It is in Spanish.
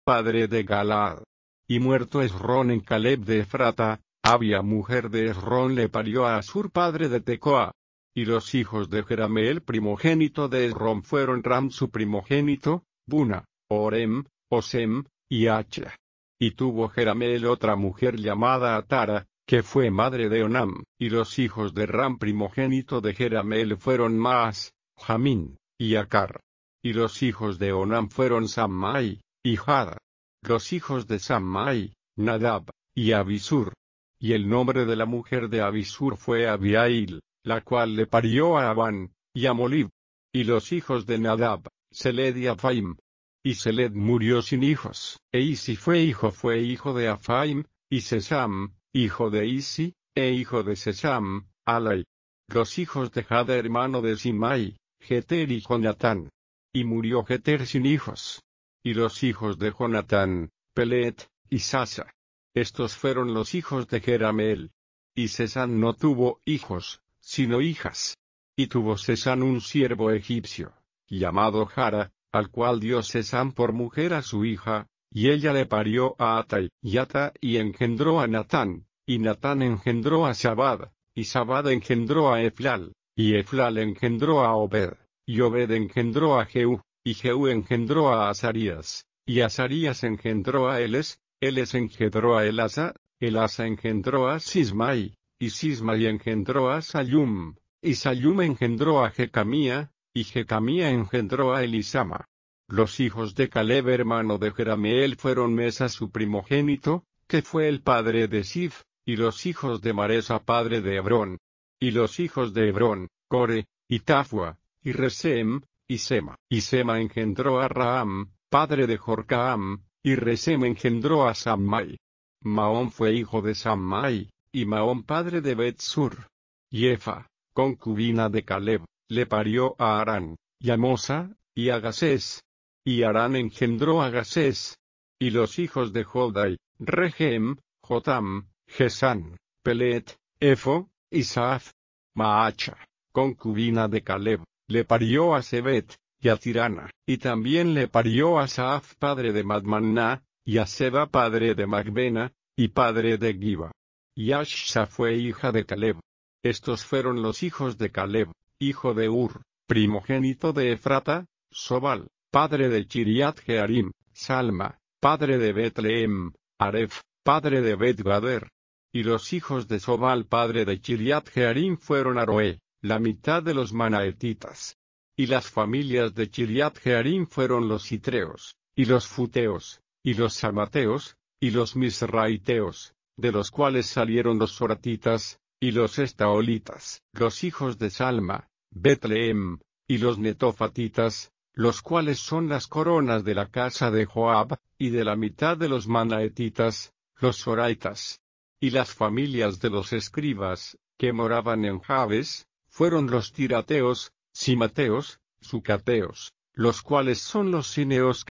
padre de Galaad. Y muerto Esrón en Caleb de Efrata, Abia mujer de Esrón le parió a Asur padre de Tecoa. Y los hijos de Jerameel primogénito de Esrón fueron Ram su primogénito, Buna, Orem, Osem, y Acha. Y tuvo Jerameel otra mujer llamada Atara, que fue madre de Onam. Y los hijos de Ram primogénito de Jerameel fueron Maas, Jamín, y Acar. Y los hijos de Onam fueron Sammai, y Jada. Los hijos de Sammai, Nadab, y Abisur. Y el nombre de la mujer de Abisur fue Abiail, la cual le parió a Abán, y a Molib. Y los hijos de Nadab, Seled y Afaim. Y Seled murió sin hijos. Isi fue hijo de Afaim, y Sesam, hijo de Isi, hijo de Sesam, Alai. Los hijos de Jada hermano de Simai, Jeter y Jonatán. Y murió Jeter sin hijos. Y los hijos de Jonatán, Pelet, y Sasa. Estos fueron los hijos de Jerameel. Y Sesán no tuvo hijos, sino hijas. Y tuvo Sesán un siervo egipcio, llamado Jara, al cual dio Sesán por mujer a su hija, y ella le parió a Ata y Ata y engendró a Natán, y Natán engendró a Sabad, y Sabad engendró a Eflal, y Eflal engendró a Obed, y Obed engendró a Jehú, y Jehú engendró a Azarías, y Azarías engendró a Eles engendró a Elasa engendró a Sismai, y Sismai engendró a Sayum, y Sayum engendró a Jecamía, y Jecamía engendró a Elisama. Los hijos de Caleb hermano de Jerameel fueron Mesa su primogénito, que fue el padre de Sif, y los hijos de Maresa padre de Hebrón. Y los hijos de Hebrón, Core, y Tafua, y Resem, y Sema. Y Sema engendró a Raham, padre de Jorcaam, y Resem engendró a Sammai. Maón fue hijo de Sammai, y Maón padre de Betsur. Y Efa, concubina de Caleb, le parió a Arán, y a Mosa, y a Gasés. Y Arán engendró a Gasés. Y los hijos de Jodai, Regem, Jotam, Gesán, Pelet, Efo, y Saaf. Maacha, concubina de Caleb, le parió a Sebet, y a Tirana, y también le parió a Saaf padre de Madmanná, y a Seba padre de Magbena, y padre de Giba. Y Ashsa fue hija de Caleb. Estos fueron los hijos de Caleb, hijo de Ur, primogénito de Efrata, Sobal, padre de Chiriat Jearim, Salma, padre de Betlehem, Aref, padre de Bet-Gader. Y los hijos de Sobal padre de Chiriat Jearim fueron Aroé, la mitad de los manaetitas. Y las familias de Chiriat Jearim fueron los Citreos, y los Futeos, y los Samateos, y los Misraiteos, de los cuales salieron los Soratitas, y los Estaolitas, los hijos de Salma, Betlehem, y los Netofatitas, los cuales son las coronas de la casa de Joab, y de la mitad de los Manaetitas, los Soraitas. Y las familias de los escribas, que moraban en Jabes, fueron los Tirateos, Simateos, Sucateos, los cuales son los Sineos